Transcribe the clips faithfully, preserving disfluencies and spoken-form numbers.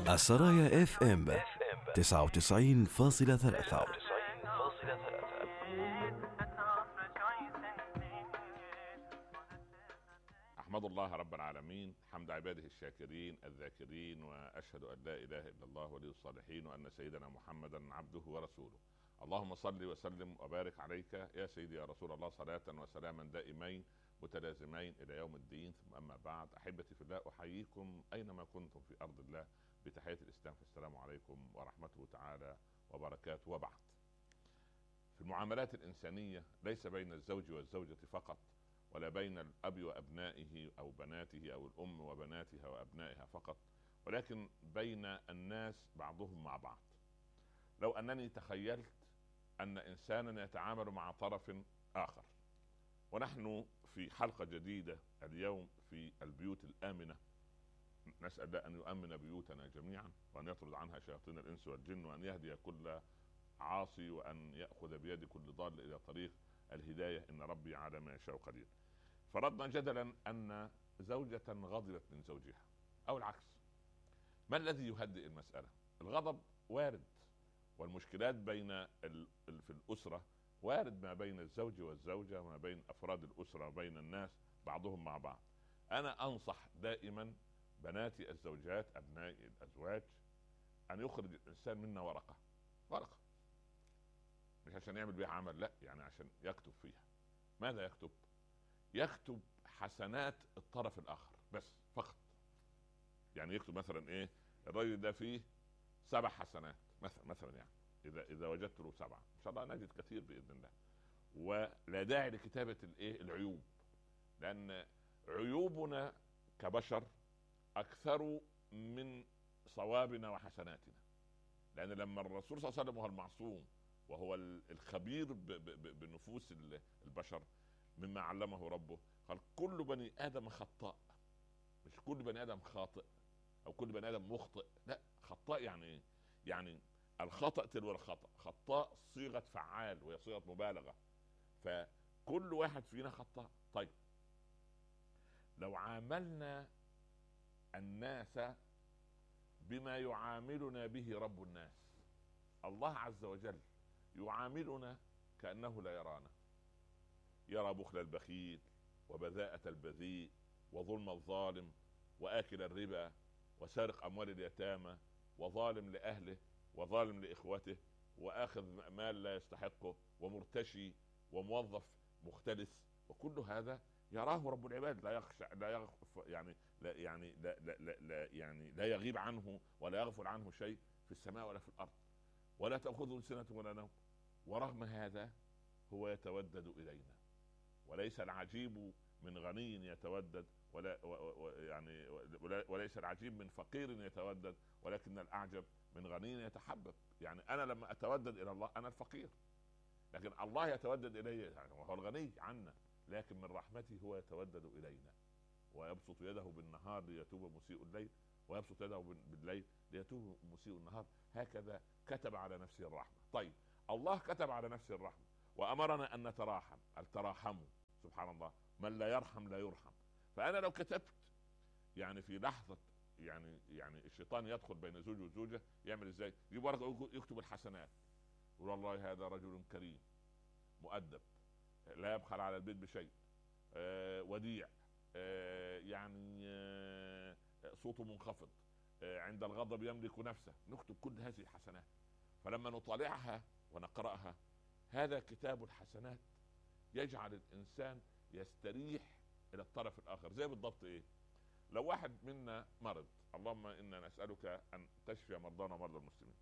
السرايا اف ام تسعة وتسعين فاصلة ثلاثة. أحمد الله رب العالمين حمد عباده الشاكرين الذاكرين، وأشهد أن لا إله إلا الله ولي الصالحين، وأن سيدنا محمدا عبده ورسوله. اللهم صل وسلم وبارك عليك يا سيدي يا رسول الله، صلاة وسلاما دائمين متلازمين إلى يوم الدين. ثم أما بعد، أحبتي في الله، أحييكم أينما كنتم في أرض الله بتحية الإسلام، فالسلام عليكم ورحمته تعالى وبركاته. وبعد، في المعاملات الإنسانية ليس بين الزوج والزوجة فقط، ولا بين الأب وأبنائه أو بناته، أو الأم وبناتها وأبنائها فقط، ولكن بين الناس بعضهم مع بعض. لو أنني تخيلت أن إنسانا يتعامل مع طرف آخر، ونحن في حلقة جديدة اليوم في البيوت الآمنة، نسأل الله أن يؤمن بيوتنا جميعا، وأن يطرد عنها شياطين الإنس والجن، وأن يهدي كل عاصي، وأن يأخذ بيد كل ضال إلى طريق الهداية، إن ربي على ما يشاء قدير. فرضنا جدلا أن زوجة غضبت من زوجها أو العكس، ما الذي يهدئ المسألة؟ الغضب وارد، والمشكلات بين ال... في الأسرة وارد، ما بين الزوج والزوجة، ما بين أفراد الأسرة وبين الناس بعضهم مع بعض. أنا أنصح دائما بناتي الزوجات، أبنائي الأزواج، أن يخرج الإنسان منا ورقة ورقة مش عشان يعمل بها عمل، لا، يعني عشان يكتب فيها. ماذا يكتب؟ يكتب حسنات الطرف الآخر بس فقط. يعني يكتب مثلا إيه، الرجل ده فيه سبع حسنات مثلا مثلا يعني إذا إذا وجدت له سبعة، إن شاء الله نجد كثير بإذن الله. ولا داعي لكتابة الإيه العيوب، لأن عيوبنا كبشر أكثر من صوابنا وحسناتنا. لأن لما الرسول صلى الله عليه وسلم، وهو المعصوم وهو الخبير بنفوس البشر مما علمه ربه، قال كل بني آدم خطاء. مش كل بني آدم خاطئ أو كل بني آدم مخطئ، لا، خطاء يعني إيه؟ يعني الخطأ تلو الخطأ، خطاء صيغة فعال وهي صيغة مبالغة، فكل واحد فينا خطاء. طيب، لو عاملنا الناس بما يعاملنا به رب الناس، الله عز وجل يعاملنا كأنه لا يرانا، يرى بخل البخيل وبذاءة البذيء وظلم الظالم وآكل الربا وسارق أموال اليتامى وظالم لأهله وظالم لإخوته وآخذ مال لا يستحقه ومرتشي وموظف مختلس، وكل هذا يراه رب العباد، لا يخشى، لا يغف يعني لا يعني لا لا لا لا يعني لا يغيب عنه ولا يغفل عنه شيء في السماء ولا في الأرض، ولا تأخذه سنة ولا نوم. ورغم هذا هو يتودد إلينا. وليس العجيب من غني يتودد، ولا يعني وليس العجيب من فقير يتودد، ولكن الأعجب من غني يتحبب. يعني أنا لما أتودد إلى الله أنا الفقير، لكن الله يتودد إلي، يعني وهو الغني عنا، لكن من رحمته هو يتودد إلينا، ويبسط يده بالنهار ليتوب مسيء الليل، ويبسط يده بالليل ليتوب مسيء النهار. هكذا كتب على نفسه الرحمة. طيب، الله كتب على نفسه الرحمة وأمرنا أن نتراحم، التراحموا. سبحان الله، من لا يرحم لا يرحم. فأنا لو كتبت يعني في لحظة، يعني يعني الشيطان يدخل بين زوج وزوجة، يعمل ازاي؟ يجيب ورقة يكتب الحسنات، يقول والله هذا رجل كريم مؤدب، لا يبخل على البيت بشيء، آه وديع، آه يعني آه صوته منخفض، آه عند الغضب يملك نفسه. نكتب كل هذه الحسنات، فلما نطالعها ونقرأها، هذا كتاب الحسنات يجعل الإنسان يستريح إلى الطرف الآخر. زي بالضبط إيه؟ لو واحد منا مرض، اللهم إنا نسألك أن تشفي مرضانا ومرضى المسلمين،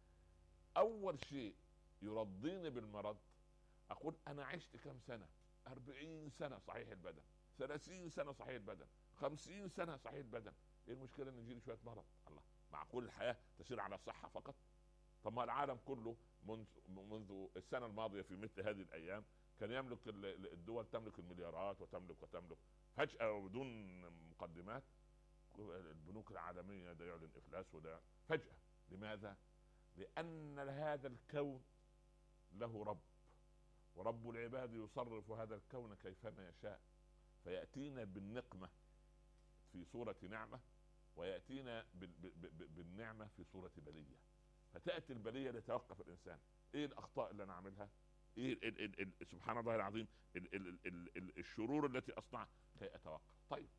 أول شيء يرضيني بالمرض أقول أنا عشت كم سنة؟ أربعين سنة صحيح البدن، ثلاثين سنة صحيح البدن، خمسين سنة صحيح البدن. إيه المشكلة إن يجيلي شوية مرض؟ الله، معقول الحياة تسير على صحة فقط؟ طب ما العالم كله منذ منذ السنة الماضية في مثل هذه الأيام كان يملك الدول تملك المليارات وتملك وتملك، فجأة وبدون مقدمات البنوك العالمية ده يعلن إفلاس، وده فجأة. لماذا؟ لأن هذا الكون له رب، ورب العباد يصرف هذا الكون كيفما يشاء، فيأتينا بالنقمة في صورة نعمة، ويأتينا بالنعمة في صورة بلية، فتأتي البلية ليتوقف الإنسان. إيه الأخطاء اللي أنا أعملها؟ إيه ال ال ال سبحان الله العظيم ال ال ال ال الشرور التي أصنعها كي أتوقف. طيب،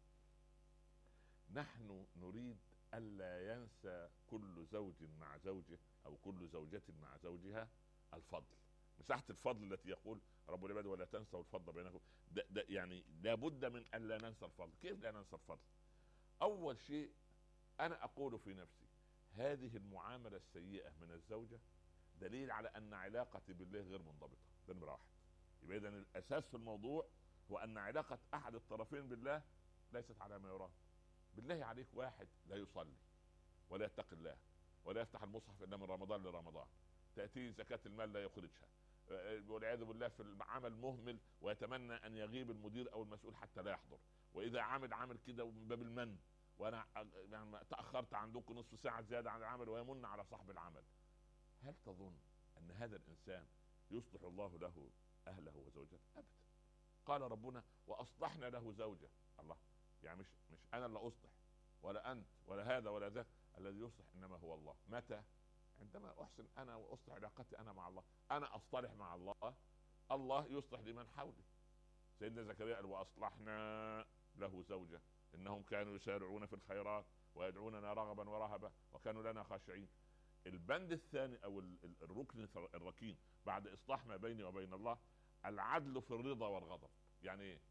نحن نريد ألا ينسى كل زوج مع زوجه أو كل زوجة مع زوجها الفضل، مساحة الفضل التي يقول رب العباد ولا تنسوا الفضل بينكم. ده, ده يعني لابد من أن لا ننسى الفضل. كيف لا ننسى الفضل؟ أول شيء أنا أقول في نفسي هذه المعاملة السيئة من الزوجة دليل على أن علاقتي بالله غير منضبطة. ده نمرة واحد. يبقى إذن الأساس في الموضوع هو أن علاقة أحد الطرفين بالله ليست على ما يرام. بالله عليك واحد لا يصلي ولا يتقي الله ولا يفتح المصحف إلا من رمضان لرمضان، تأتيه زكاة المال لا يخرجها، والعياذ بالله في العمل مهمل ويتمنى أن يغيب المدير أو المسؤول حتى لا يحضر، وإذا عمل عمل كده من باب المن، وأنا يعني تأخرت عندكم نصف ساعة زيادة عن العمل، ويمن على صاحب العمل. هل تظن أن هذا الإنسان يصلح الله له أهله وزوجته؟ أبدا. قال ربنا وأصلحنا له زوجة. الله، يعني مش مش أنا اللي أصلح ولا أنت ولا هذا ولا ذاك، الذي يصلح إنما هو الله. متى؟ عندما أحسن أنا وأصلح علاقتي أنا مع الله. أنا أصطلح مع الله، الله يصلح لمن حولي. سيدنا زكريا قال وأصلحنا له زوجة إنهم كانوا يسارعون في الخيرات ويدعوننا رغبا ورهبا وكانوا لنا خاشعين. البند الثاني أو الركن الركين بعد إصلاح ما بيني وبين الله العدل في الرضا والغضب. يعني إيه؟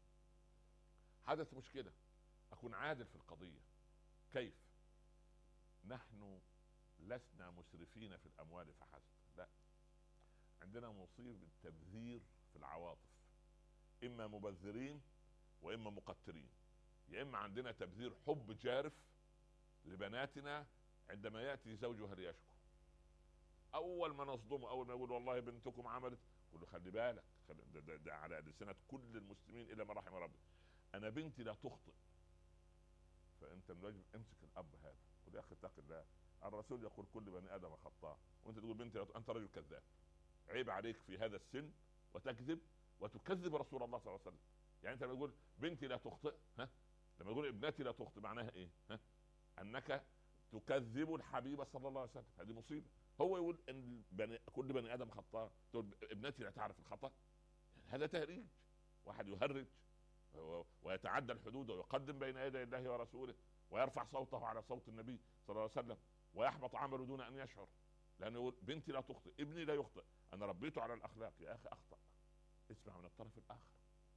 حدث مشكلة أكون عادل في القضية. كيف؟ نحن لسنا مسرفين في الأموال فحسب، لا، عندنا مصيبة تبذير في العواطف، إما مبذرين وإما مقترين. يا إما عندنا تبذير حب جارف لبناتنا عندما يأتي زوجها ليشكو، أول ما نصدمه أول ما يقول والله بنتكم عملت، قل له خلي بالك، خلي ده, ده, ده على لسنة كل المسلمين إلا ما رحم ربي، أنا بنتي لا تخطئ. فأنت من واجب امسك الأب هذا، قل يا أخي اتق الله، الرسول يقول كل بني آدم خطاء، وأنت تقول بنتي لا تخطئ. أنت رجل كذاب، عيب عليك في هذا السن وتكذب وتكذب رسول الله صلى الله عليه وسلم. يعني أنت لما تقول بنتي لا تخطئ، ها، لما تقول ابنتي لا تخطئ معناها إيه؟ ها؟ أنك تكذب الحبيب صلى الله عليه وسلم. هذه مصيبة. هو يقول ان بني كل بني ادم خطاء، تقول ابنتي لا تعرف الخطا. يعني هذا تهريج، واحد يهرج ويتعدى الحدود ويقدم بين يدي الله ورسوله ويرفع صوته على صوت النبي صلى الله عليه وسلم ويحبط عمله دون ان يشعر، لانه يقول بنتي لا تخطئ، ابني لا يخطئ، انا ربيته على الاخلاق. يا اخي اخطا، اسمع من الطرف الاخر.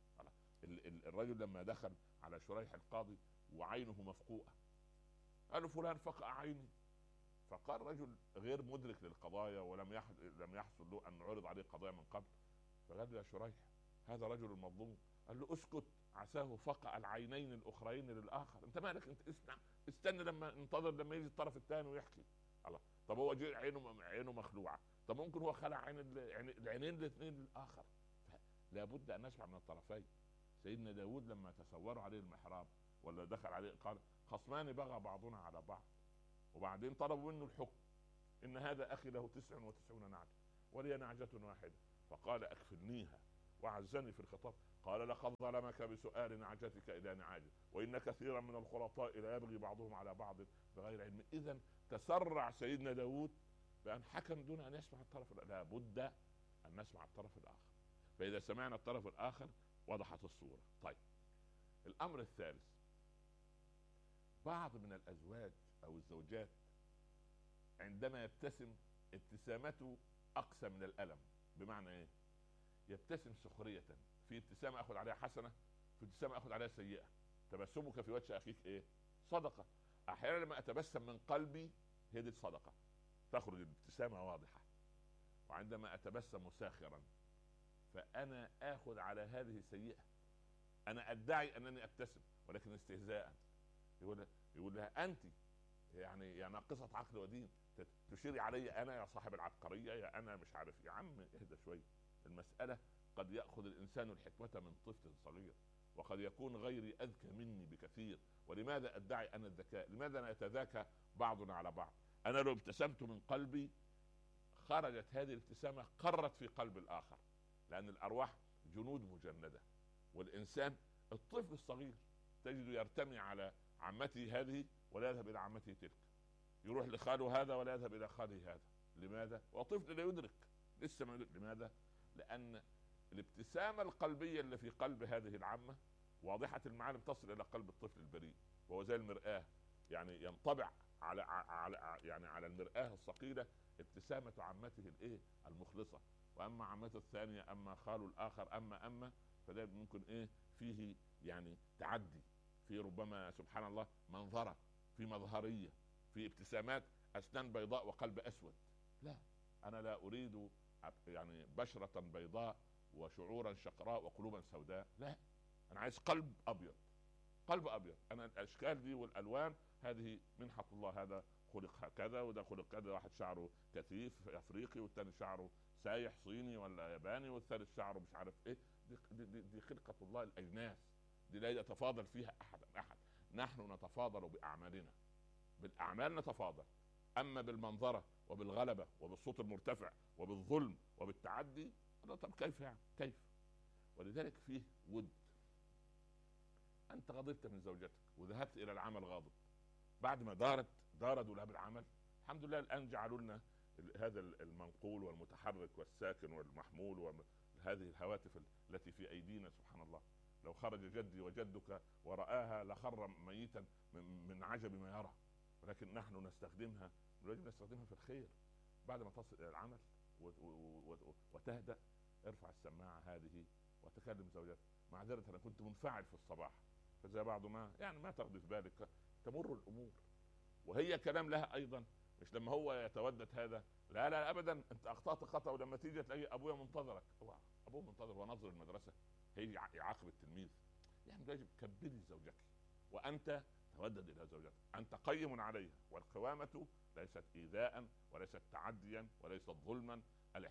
الرجل لما دخل على شريح القاضي وعينه مفقوءه قال له فلان فقع عيني، فقال رجل غير مدرك للقضايا ولم يح... لم يحصل له ان عرض عليه قضايا من قبل، فقال له يا شريح هذا رجل مظلوم. قال له اسكت، عساه فقع العينين الاخرين للاخر. انت مالك؟ انت اسمع، استنى لما انتظر لما يجي الطرف الثاني ويحكي. الله، طب هو جه عينه عينه مخلوعه، طب ممكن هو خلع عين العينين الاثنين للاخر. لابد ان نسمع من الطرفين. سيدنا داود لما تصوروا عليه المحراب ولا دخل عليه قال خصمان بغى بعضنا على بعض، وبعدين طلبوا منه الحكم، ان هذا اخي له تسع وتسعون نعجة ولي نعجة واحدة، فقال اكفلنيها وعزني في الخطاب. قال لقد ظلمك بسؤال نعجتك الى نعاجه وان كثيرا من الخلطاء لا يبغي بعضهم على بعض بغير علم. اذا تسرع سيدنا داود بان حكم دون ان يسمع الطرف. لا بد ان نسمع الطرف الاخر، فاذا سمعنا الطرف الاخر وضحت الصورة. طيب، الامر الثالث، بعض من الازواج او الزوجات عندما يبتسم ابتسامته اقسى من الالم. بمعنى ايه؟ يبتسم سخرية، في ابتسامة اخذ عليها حسنة، في ابتسامة اخذ عليها سيئة. تبسمك في وجه اخيك ايه؟ صدقة. احيانا لما اتبسم من قلبي هي دي الصدقة، تخرج الابتسامة واضحة. وعندما اتبسم ساخرا فانا اخذ على هذه سيئة. انا ادعي انني ابتسم ولكن استهزاء. يقول يقول لها انت يعني يا ناقصة عقل ودين تشيري علي انا يا صاحب العبقرية، يا انا مش عارف. يا عم اهدى شوي. المسألة قد يأخذ الانسان الحكمة من طفل صغير، وقد يكون غيري اذكى مني بكثير. ولماذا ادعي انا الذكاء؟ لماذا نتذاكى بعضنا على بعض؟ انا لو ابتسمت من قلبي خرجت هذه الابتسامة قرت في قلب الاخر، لان الارواح جنود مجندة. والانسان الطفل الصغير تجد يرتمي على عمته هذه ولا يذهب الى عمته تلك، يروح لخاله هذا ولا يذهب الى خاله هذا. لماذا؟ وطفل لا يدرك، لسه ما يدرك. لماذا؟ لان الابتسامه القلبيه اللي في قلب هذه العمه واضحه المعالم تصل الى قلب الطفل البريء، وهو زي المرآة، يعني ينطبع على على يعني على المرآة الصقيلة ابتسامة عمته الايه المخلصة. واما عمته الثانية، اما خاله الاخر، اما اما فده ممكن ايه فيه يعني تعدي، في ربما سبحان الله منظرة، في مظهرية، في ابتسامات اسنان بيضاء وقلب اسود. لا، انا لا اريد يعني بشرة بيضاء وشعورا شقراء وقلوبا سوداء، لا، انا عايز قلب ابيض، قلب ابيض. انا الاشكال دي والالوان هذه منحة الله، هذا خلق هكذا وده خلق كذا، واحد شعره كثيف افريقي والثاني شعره سايح صيني ولا ياباني والثالث شعره مش عارف ايه. دي, دي, دي, دي خلقة الله، الاجناس دي لا يتفاضل فيها احد احد. نحن نتفاضل باعمالنا، بالاعمال نتفاضل، اما بالمنظرة وبالغلبة وبالصوت المرتفع وبالظلم وبالتعدي، طب كيف يعني كيف؟ ولذلك فيه ود. انت غضبت من زوجتك وذهبت الى العمل غاضب، بعد ما دارت دار دولاب العمل، الحمد لله الان جعلوا لنا هذا المنقول والمتحرك والساكن والمحمول وهذه الهواتف التي في ايدينا. سبحان الله، لو خرج جدي وجدك ورآها لخر ميتا من عجب ما يرى، ولكن نحن نستخدمها، يجب نستخدمها في الخير. بعد ما تصل الى العمل وتهدأ، ارفع السماعة هذه وتكلم زوجتك. معذرة انا كنت منفعل في الصباح، فزي بعض ما يعني ما تاخذ في بالك، تمر الامور. وهي كلام لها ايضا، مش لما هو يتودد هذا، لا لا ابدا، انت اخطات خطا، ولما تيجي تلاقي ابويا منتظرك، هو ابوه منتظر وناظر المدرسه، هيجي يعاقب التلميذ. يعني يجب كبري زوجك وانت تودد الى زوجتك، انت قيم عليها. والقوامه ليست ايذاء وليست تعديا وليست ظلما،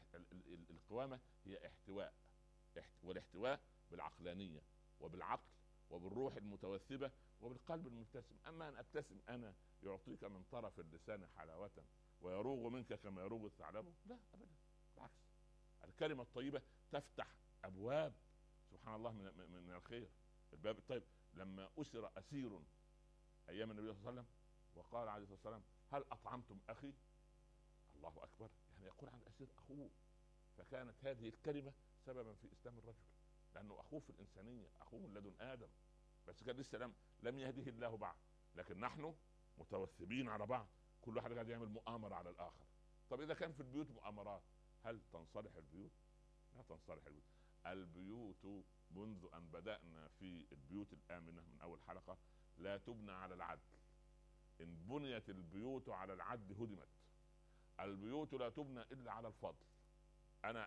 القوامه هي احتواء، والاحتواء بالعقلانيه وبالعقل وبالروح المتوثبه وبالقلب المبتسم. اما ان ابتسم انا يعطيك من طرف اللسان حلاوه ويروغ منك كما يروغ الثعلب، لا ابدا، بالعكس. الكلمه الطيبه تفتح ابواب سبحان الله من, من الخير. الباب الطيب، لما اسر اسير ايام النبي صلى الله عليه وسلم وقال عليه الصلاه والسلام هل اطعمتم اخي؟ الله اكبر، يعني يقول عن الاسير اخوه. فكانت هذه الكلمه سببا في اسلام الرجل، لانه اخوه في الانسانيه، اخوه من لدن ادم، بس كان لسه لم لم يهده الله بعد. لكن نحن متوثبين على بعض، كل واحد قاعد يعمل مؤامره على الاخر. طب اذا كان في البيوت مؤامرات، هل تنصلح البيوت؟ لا تنصلح البيوت. البيوت منذ ان بدانا في البيوت الامنه من اول حلقه لا تبنى على العدل. ان بنيت البيوت على العدل هدمت. البيوت لا تبنى الا على الفضل. انا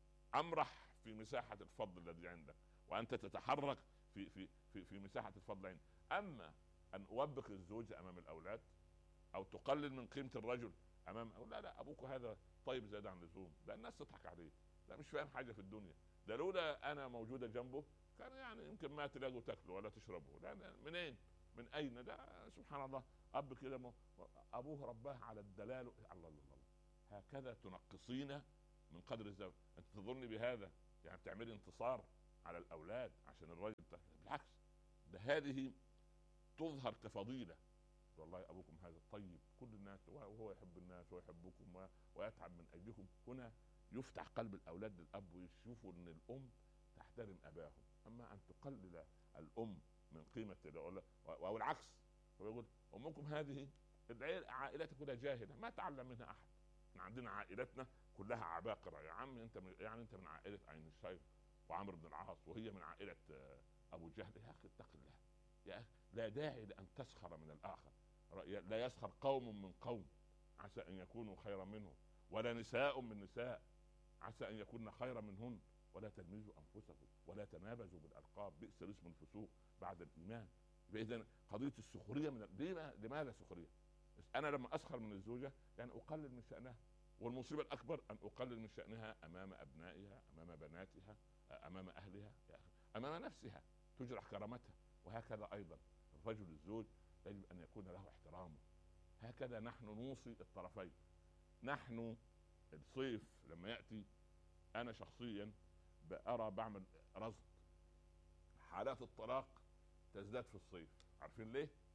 امرح في مساحه الفضل الذي عندك، وانت تتحرك في في في في مساحه الفضل عندك. اما ان اوبخ الزوج امام الاولاد او تقلل من قيمه الرجل امام أو لا لا ابوك هذا طيب زيادة عن اللزوم، ده الناس تضحك عليه، ده مش فاهم حاجه في الدنيا، ده لولا انا موجوده جنبه كان يعني يمكن ما تلاقوا تاكلوا ولا تشربوا. لا، منين؟ من اين؟ ده سبحان الله، اب كده ابوه رباه على الدلال. الله الله الله، هكذا تنقصين من قدر الزوج. انت تظني بهذا يعني بتعملي انتصار على الاولاد عشان الرجل؟ بالعكس، ده هذه تظهر كفضيله. والله ابوكم هذا الطيب، كل الناس وهو يحب الناس ويحبكم ويتعب من اجلكم. هنا يفتح قلب الاولاد للاب ويشوفوا ان الام تحترم اباهم. اما ان تقلل الام من قيمه او العكس، ويقول امكم هذه عائلتك كلها جاهله ما تعلم منها احد. احنا عندنا عائلتنا كلها عباقره. يا عم انت من يعني انت من عائله اينشتاين وعمرو بن العاص، وهي من عائله ابو جهل. يا اخي اتق الله، يا اخي لا داعي لان تسخر من الاخر. لا يسخر قوم من قوم عسى ان يكونوا خيرا منهم، ولا نساء من نساء عسى ان يكون خيرا منهن، ولا تلمزوا انفسكم ولا تنابزوا بالالقاب، بئس الاسم الفسوق بعد الايمان. فاذا قضيه السخريه من لماذا سخريه؟ انا لما اسخر من الزوجه يعني اقلل من شانها، والمصيبه الاكبر ان اقلل من شانها امام ابنائها، امام بناتها، امام اهلها، امام نفسها تجرح كرامتها. وهكذا ايضا الرجل الزوج يجب ان يكون له احترامه. هكذا نحن نوصي الطرفين. نحن الصيف لما ياتي انا شخصيا بأرى بعمل رصد حالات الطلاق تزداد في الصيف. عارفين ليه؟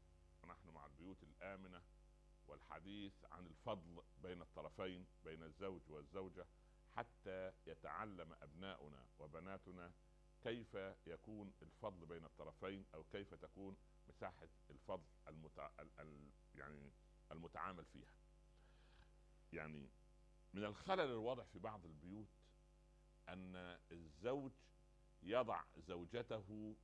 ونحن مع البيوت الآمنة والحديث عن الفضل بين الطرفين، بين الزوج والزوجة، حتى يتعلم أبناؤنا وبناتنا كيف يكون الفضل بين الطرفين، أو كيف تكون مساحة الفضل المتع... ال... ال... يعني المتعامل فيها. يعني من الخلل الواضح في بعض البيوت أن الزوج يضع زوجته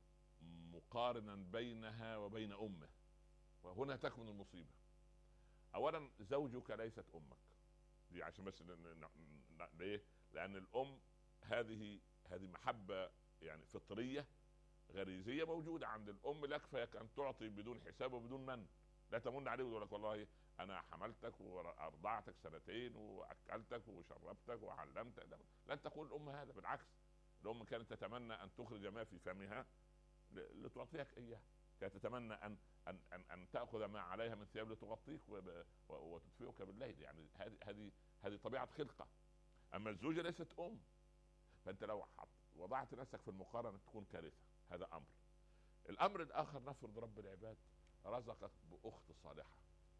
مقارنا بينها وبين أمه، وهنا تكمن المصيبة. أولا، زوجك ليست أمك، دي عشان بس ن... ن... ن... ليه؟ لأن الأم هذه هذه محبة يعني فطرية غريزية موجودة عند الأم لك، فيك أن تعطي بدون حساب وبدون من. لا تمن عليه وتقول لك والله أنا حملتك وأرضعتك سنتين وأكلتك وشربتك وعلمتك. لن تقول الأم هذا، بالعكس، الأم كانت تتمنى أن تخرج ما في فمها لتعطيك إياه، كانت تتمنى أن أن أن, أن تأخذ ما عليها من ثياب لتغطيك وتدفئك بالليل. يعني هذه هذه هذه طبيعة خلقة. أما الزوجة ليست أم، فأنت لو وضعت نفسك في المقارنة تكون كارثة. هذا أمر. الأمر الآخر، نفرض رب العباد رزقك بأخت صالحة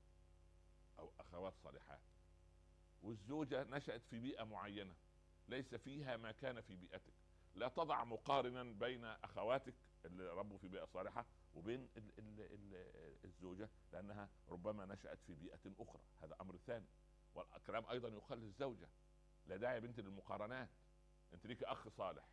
أو أخوات صالحات، والزوجة نشأت في بيئة معينة ليس فيها ما كان في بيئتك. لا تضع مقارنا بين أخواتك اللي ربوا في بيئة صالحة وبين ال ال ال الزوجة، لأنها ربما نشأت في بيئة أخرى. هذا أمر ثاني. والكلام أيضا يقال للزوجة، لا داعي بنت للمقارنات. أنت ليك أخ صالح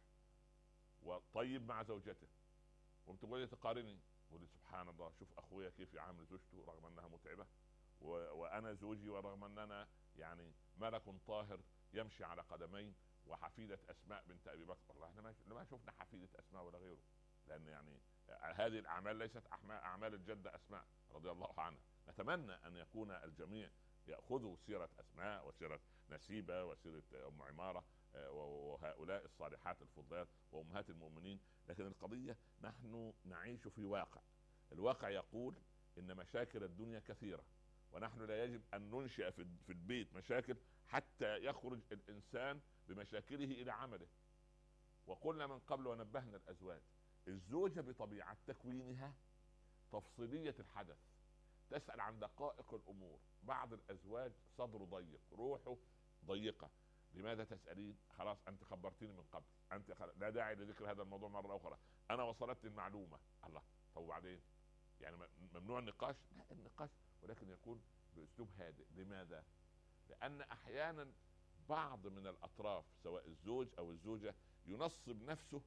وطيب مع زوجته، وبتقولي تقارني، تقولي سبحان الله، شوف أخويا كيف يعامل زوجته رغم أنها متعبة، و... وأنا زوجي ورغم أننا يعني ملك طاهر يمشي على قدمين، وحفيدة أسماء بنت أبي بكر. والله احنا ما شفنا حفيدة أسماء ولا غيره، لأن يعني هذه الأعمال ليست أعمال الجدة أسماء رضي الله عنها. نتمنى أن يكون الجميع يأخذوا سيرة أسماء وسيرة نسيبة وسيرة أم عمارة وهؤلاء الصالحات الفضلات وأمهات المؤمنين. لكن القضية نحن نعيش في واقع، الواقع يقول إن مشاكل الدنيا كثيرة، ونحن لا يجب أن ننشئ في البيت مشاكل حتى يخرج الإنسان بمشاكله إلى عمله. وقلنا من قبل ونبهنا الأزواج، الزوجة بطبيعة تكوينها تفصيلية الحدث، تسأل عن دقائق الأمور. بعض الأزواج صدره ضيق، روحه ضيقة. لماذا تسألين؟ خلاص أنت خبرتيني من قبل، أنت خلاص لا داعي لذكر هذا الموضوع مرة أخرى، أنا وصلت المعلومة. الله، طب وبعدين؟ يعني ممنوع النقاش؟ لا، النقاش ولكن يكون بأسلوب هادئ. لماذا؟ لأن أحيانا بعض من الأطراف سواء الزوج أو الزوجة ينصب نفسه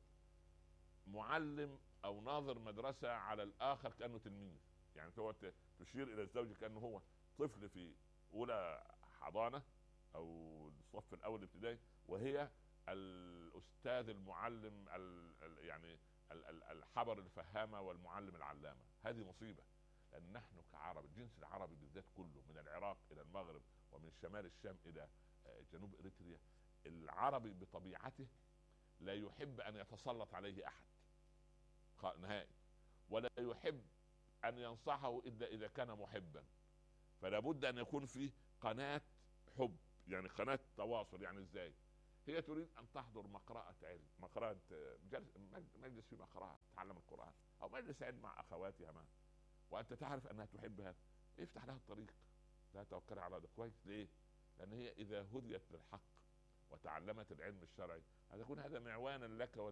معلم أو ناظر مدرسة على الآخر كأنه تلميذ. يعني هو تشير إلى الزوج كأنه هو طفل في أولى حضانة أو الصف الأول الابتدائي، وهي الأستاذ المعلم يعني الحبر الفهامة والمعلم العلامة. هذه مصيبة، لأن نحن كعرب، الجنس العربي بالذات كله، من العراق إلى المغرب ومن شمال الشام إلى جنوب إريتريا، العربي بطبيعته لا يحب أن يتسلط عليه أحد نهائي، ولا يحب أن ينصحه إلا إذا كان محبا. فلا بد أن يكون فيه قناة حب، يعني قناة تواصل. يعني إزاي؟ هي تريد أن تحضر مقرأة علم، مقرأة مجلس في مقرأة تعلم القرآن، أو مجلس علم مع أخواتها ما، وأنت تعرف أنها تحب هذا، افتح لها الطريق، لا توكل على ده. كويس. ليه؟ لأن هي إذا هديت للحق وتعلمت العلم الشرعي هتكون هذا معوانا لك